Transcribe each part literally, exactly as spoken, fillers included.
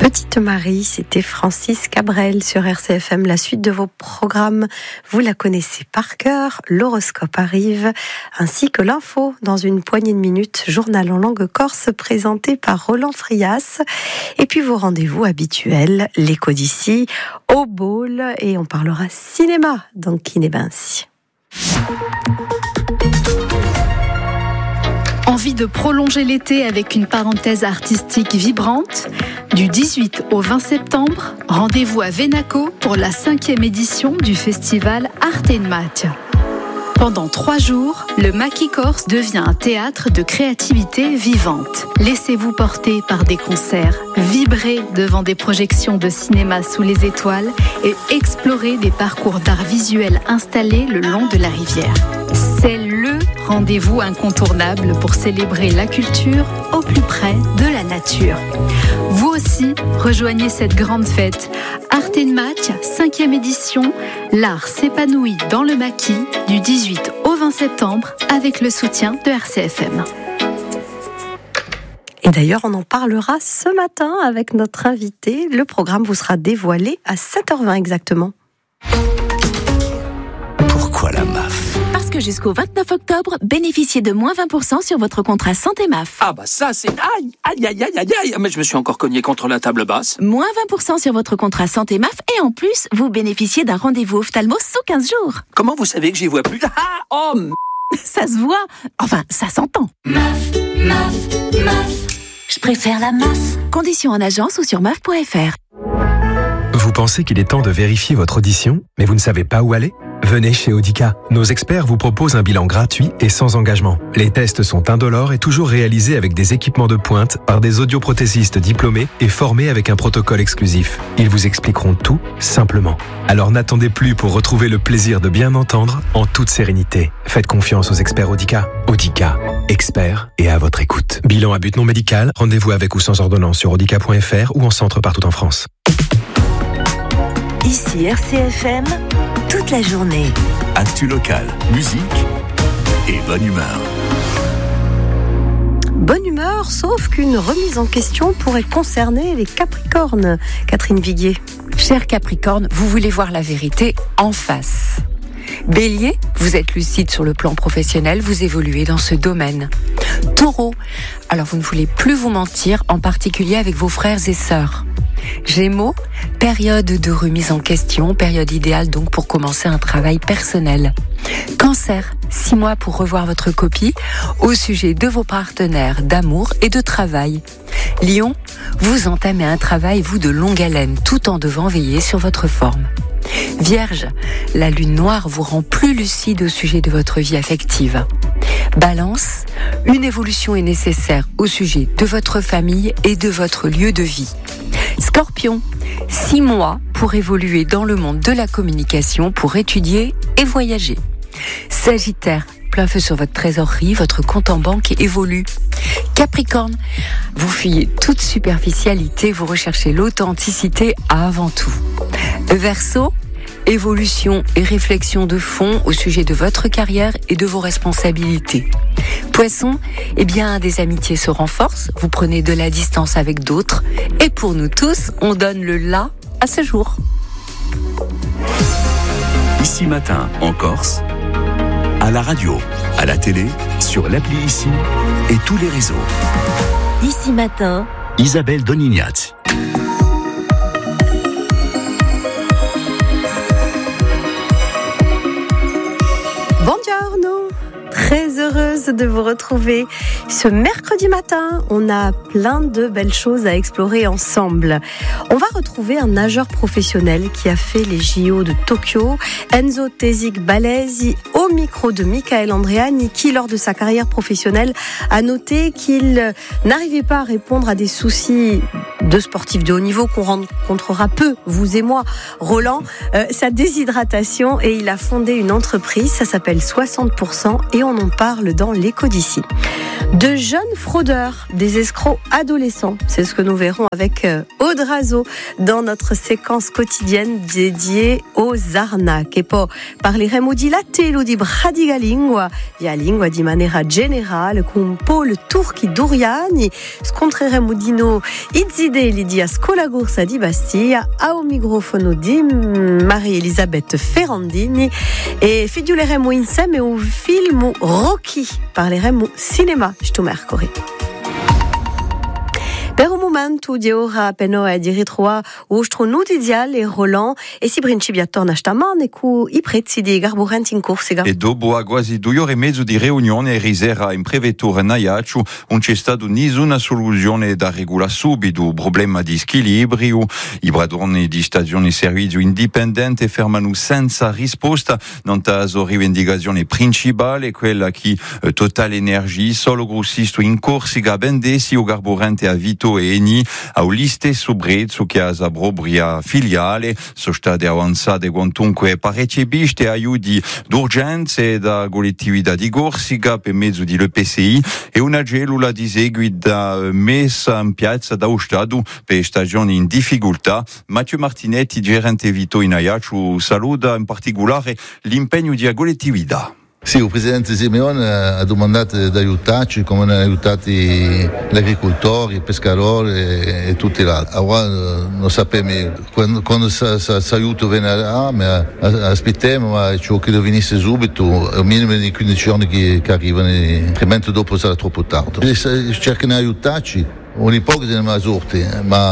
Petite Marie, c'était Francis Cabrel sur R C F M. La suite de vos programmes, vous la connaissez par cœur. L'horoscope arrive, ainsi que l'info dans une poignée de minutes. Journal en langue corse présenté par Roland Frias. Et puis vos rendez-vous habituels, l'écho d'ici, au bol, et on parlera cinéma dans Kinébensi. Envie de prolonger l'été avec une parenthèse artistique vibrante ? Du dix-huit au vingt septembre, rendez-vous à Venaco pour la cinquième édition du festival Arte in Macchia. Pendant trois jours, le Maquis Corse devient un théâtre de créativité vivante. Laissez-vous porter par des concerts, vibrez devant des projections de cinéma sous les étoiles et explorez des parcours d'art visuel installés le long de la rivière. C'est le rendez-vous incontournable pour célébrer la culture au plus près de la nature. Vous aussi, rejoignez cette grande fête. Arte in Macchia, cinquième édition, l'art s'épanouit dans le Maquis du dix-huit au vingt septembre avec le soutien de R C F M. Et d'ailleurs, on en parlera ce matin avec notre invité. Le programme vous sera dévoilé à sept heures vingt exactement. Pourquoi la M A F ? Parce que jusqu'au vingt-neuf octobre, bénéficiez de moins vingt pour cent sur votre contrat santé M A F. Ah bah ça c'est... Aïe, aïe, aïe, aïe, aïe, aïe. Mais je me suis encore cogné contre la table basse. Moins vingt pour cent sur votre contrat santé M A F et en plus, vous bénéficiez d'un rendez-vous ophtalmo sous quinze jours. Comment vous savez que j'y vois plus ? Ah, oh m... Ça se voit. Enfin, ça s'entend. M A F, M A F, M A F. Je préfère la M A F. Conditions en agence ou sur M A F point F R. Vous pensez qu'il est temps de vérifier votre audition, mais vous ne savez pas où aller ? Venez chez Audica. Nos experts vous proposent un bilan gratuit et sans engagement. Les tests sont indolores et toujours réalisés avec des équipements de pointe par des audioprothésistes diplômés et formés avec un protocole exclusif. Ils vous expliqueront tout simplement. Alors n'attendez plus pour retrouver le plaisir de bien entendre en toute sérénité. Faites confiance aux experts Audica. Audica, experts et à votre écoute. Bilan à but non médical, rendez-vous avec ou sans ordonnance sur audica point F R ou en centre partout en France. Ici R C F M, toute la journée. Actu locale, musique et bonne humeur. Bonne humeur, sauf qu'une remise en question pourrait concerner les Capricornes. Catherine Viguier. Cher Capricorne, vous voulez voir la vérité en face. Bélier, vous êtes lucide sur le plan professionnel, vous évoluez dans ce domaine. Taureau, alors vous ne voulez plus vous mentir, en particulier avec vos frères et sœurs. Gémeaux, période de remise en question, période idéale donc pour commencer un travail personnel. Cancer, six mois pour revoir votre copie au sujet de vos partenaires d'amour et de travail. Lion, vous entamez un travail, vous, de longue haleine, tout en devant veiller sur votre forme. Vierge, la lune noire vous rend plus lucide au sujet de votre vie affective. Balance, une évolution est nécessaire au sujet de votre famille et de votre lieu de vie. Scorpion, six mois pour évoluer dans le monde de la communication, pour étudier et voyager. Sagittaire, plein feu sur votre trésorerie, votre compte en banque évolue. Capricorne, vous fuyez toute superficialité, vous recherchez l'authenticité avant tout. Verseau, évolution et réflexion de fond au sujet de votre carrière et de vos responsabilités. Poisson, eh bien, des amitiés se renforcent, vous prenez de la distance avec d'autres, et pour nous tous, on donne le là à ce jour. Ici matin, en Corse, à la radio, à la télé, sur l'appli Ici et tous les réseaux. Ici matin, Isabelle Donignat. Buongiorno, très heureuse de vous retrouver ce mercredi matin. On a plein de belles choses à explorer ensemble. On va retrouver un nageur professionnel qui a fait les J O de Tokyo, Enzo Tesic Balesi, au micro de Michael Andreani, qui lors de sa carrière professionnelle a noté qu'il n'arrivait pas à répondre à des soucis de sportifs de haut niveau qu'on rencontrera peu, vous et moi, Roland, euh, sa déshydratation, et il a fondé une entreprise, ça s'appelle soixante pour cent, et on en parle dans l'écho d'ici. De jeunes fraudeurs, des escrocs adolescents, c'est ce que nous verrons avec euh, Aude Razo dans notre séquence quotidienne dédiée aux arnaques. E poi parleremo di latte di pratica lingua, via lingua di maniera generale, con Paul Turchi Duriani, scontreremo di no Izzy fedeli di Scuola Corsa di Bastia, ao microfono di Marie-Elisabeth Ferrandini e fiduleremo insieme un film Rocky, parleremo cinema sto mercoledì. Per un momento di ora appena è di ritrova vostro notiziale Roland e si principia torna stamane cu i prezzi di carburanti in Corsica. E dopo a quasi due ore e mezzo di riunione risera in prefettura Najaccio non c'è stata nessuna soluzione da regolare subito, problema di squilibrio, i bradoni di stazione servizio indipendente fermano senza risposta, non la rivendicazione principale, quella che eh, Total Energy, solo grossisto in Corsica, vendessi o carburante a Vito e Eni a liste su prezzo che ha la propria filiale, sono state avanzate quantunque parecchie piste aiuti d'urgenza da collettività di Corsica per mezzo di L P C I e una cellula di seguita messa in piazza da Stato per stagioni in difficoltà. Matteo Martinetti, gerente Vito in Ajaccio, saluta in particolare l'impegno di collettività. Sì, il presidente Simeone ha domandato di aiutarci come hanno aiutato gli agricoltori, i pescatori e, e tutti gli altri. Ora non sappiamo quando, quando questo aiuto verrà, ma aspettiamo, ma ciò che deve venire subito, al minimo di quindici giorni che, che arrivano, altrimenti dopo sarà troppo tardi. Cercano di aiutarci. Ogni poco se ne va sorti,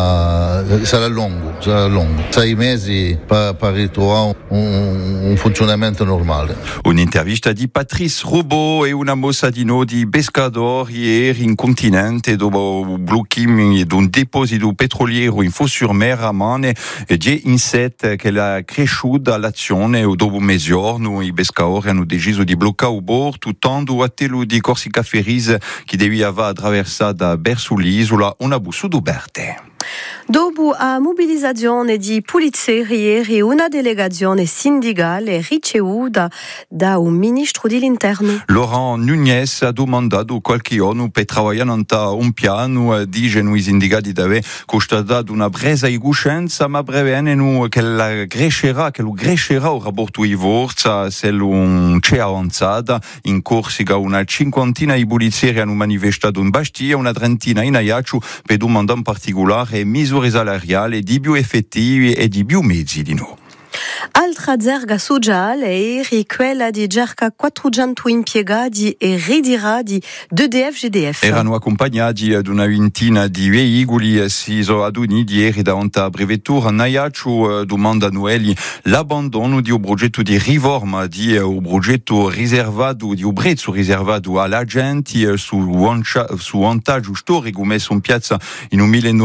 ma sarà lungo, sarà lungo. Sei mesi per, per ritrovare un, un funzionamento normale. Un'intervista di Patrice Robot e una mossa di no di pescatori ieri in continente dopo blocchi di un deposito petroliero in Fos-sur-Mer a Mane e di inset che l'ha cresciuta l'azione e dopo mezzogiorno i pescatori hanno deciso di bloccare il bordo tutto a telo di Corsica Ferries che deve aver attraversato verso l'isola una bussa d'Uberte. Dopo a mobilizzazione di polizia ieri, una delegazione sindacale ricevuta da un ministro dell'interno. Laurent Nunez ha domandato qualche giorno per lavorare in un piano, dicono i sindacati di aver constatato una presa di coscienza, ma prevengono che la crescerà, che lo crescerà il rapporto di forza se non c'è avanzata. In Corsica una cinquantina di polizieri hanno manifestato in Bastia, una trentina in Ajaccio per domandare in particolare misure salariali di più effettivi e di più mezzi di noi. Altra zerga sociale è quella di circa quattrocento impiegati e ridirà di D D F G D F. Erano accompagnati ad una ventina di veicoli, si sono adunati ieri davanti alla prefettura Najaccio, domandano elli l'abbandono di un progetto di riforma, di un progetto riservato, di un prezzo riservato alla gente su vantaggio storico messo in piazza in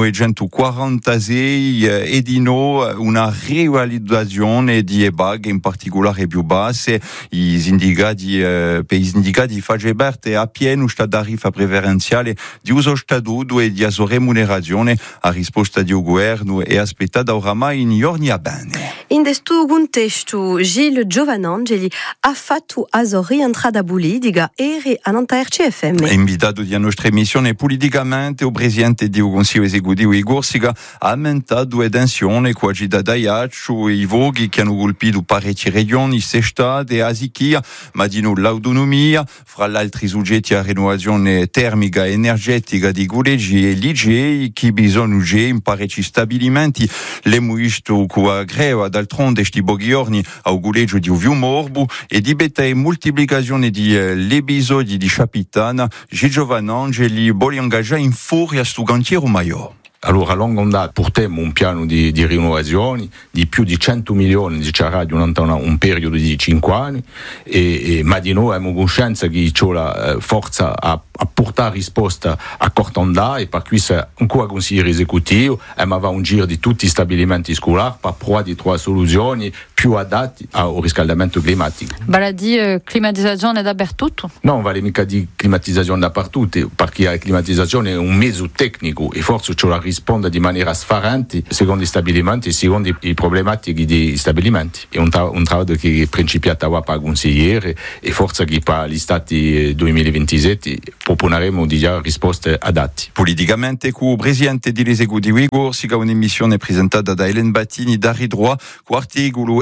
millenovecentoquarantasei e di no una realizzazione di E B A G in particolare più basse. I sindicati, eh, per i sindicati face parte a pieno sta tarifa preferenziale di uso statuto e di sua remunerazione a risposta di governo e aspettata oramai in giorni a bene. In questo contesto, Gilles Giovanangeli ha fatto a sua rientrata politica ieri a R C F M. Invitato di nostra emissione politicamente, il presidente del Consiglio esecutivo di Corsica ha aumentato due tensioni quasi da Ajaccio e i voghi che hanno colpito parecchie regioni, Sestade e Asichia, ma di no l'autonomia, fra gli altri soggetti a rinnovazione termica e energetica di collegi e licei che bisogna in parecchi stabilimenti. L'abbiamo visto con la greva d'altronde sti pochi giorni al collegio di Viumorbo e di betta e moltiplicazione di eh, episodi di Capitana, Giovanangeli vuole ingaggiare in furia sto cantiere maggiore. Allora, a lunga ondata portiamo un piano di, di rinnovazioni di più di cento milioni di caradi durante un periodo di cinque anni, e, e, ma di noi abbiamo coscienza che c'è la forza a, a portare risposta a corto ondata e per questo ancora consigliere esecutivo ma va un giro di tutti gli stabilimenti scolari per provare di trovare soluzioni più adatte al riscaldamento climatico. Vale a dire climatizzazione dappertutto? No, non vale mica di climatizzazione dappertutto, perché la climatizzazione è un mezzo tecnico e forse c'è la risponde di maniera sfarante secondo i stabilimenti e secondo i problematiche dei stabilimenti. È un, tra- un lavoro che è principiato a per consigliere e forse che per gli stati duemilaventisette proponeremo di dare risposte adatte. Politicamente, con il presidente dell'esecutivo di Corsica, un'emissione presentata da Hélène Battini da Ridroit, con articolo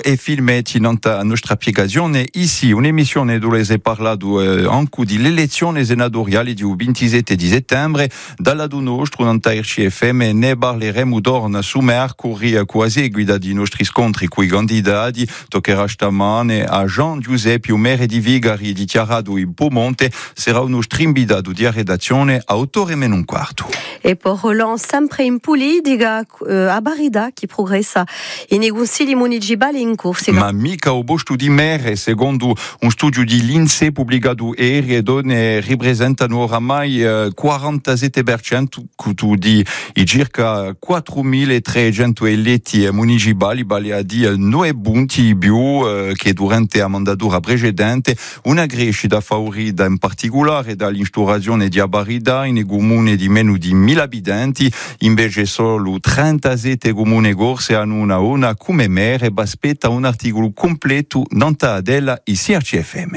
e filmetti nanta nostra piegazione ici, un'emissione dove si parla eh, anche di elezioni senatoriali di ventisette di settembre, dalla du nostro nanta R C F M ne parleremo d'orna su Mercuri quasi guida di nostri scontri coi candidati, toccherà stamane a Jean Giuseppe Umere di Vigari dichiarato in Pomonte, sarà uno strimbidato di redazione a otto e meno un quarto. E per Roland sempre in politica uh, a Barida che progressa in consigli municipali in corso. Ma mica o posto di mere, secondo un studio di l'Inse pubblicato ieri, donne rappresentano oramai uh, quarantasette per cento di i circa quattromilatrecento eletti municipali, vale a dire nove punti più uh, che durante la mandatura precedente, una crescita favorita in particolare dall'instaurazione di Barida in comune di meno di mille abitanti, invece solo trentasette comuni corse hanno una ona come mere, e aspetta un articolo completo nanta della I C R C F M.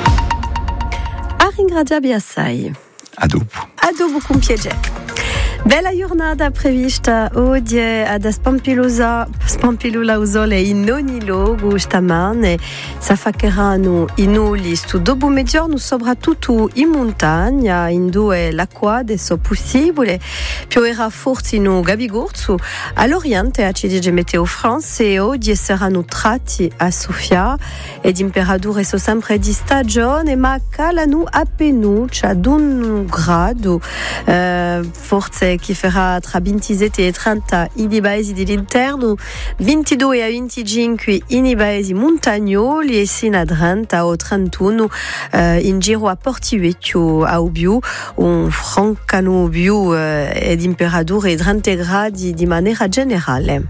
A ringraziarvi assai. A dopo. A dopo con piacere. Bella giornata prevista oggi ad Spampilusa, Spampilula Usole in ogni luogo stamane. S'affaccheranno in oli sto dopo mezzogiorno, soprattutto in montagna, in dove l'acqua adesso possibile. Pioverà forse in Gabigorzo, all'oriente a C D G Meteo France, e oggi saranno tratti a Sofia ed temperature sono sempre di stagione, ma calano appena ad un grado, eh, forse che farà tra ventisette e trenta in i paesi dell'interno, ventidue a venticinque in i paesi montagnoli e sino a trenta o trentuno eh, in giro a Portivecchio a Ubiu, un francano Ubiu eh, e temperature trenta gradi di maniera generale.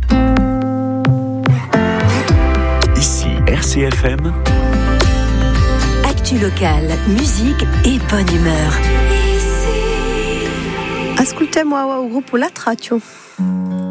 Ici R C F M. Actu locale, musique et bonne humeur. Ascoltiamo il gruppo La Tratio.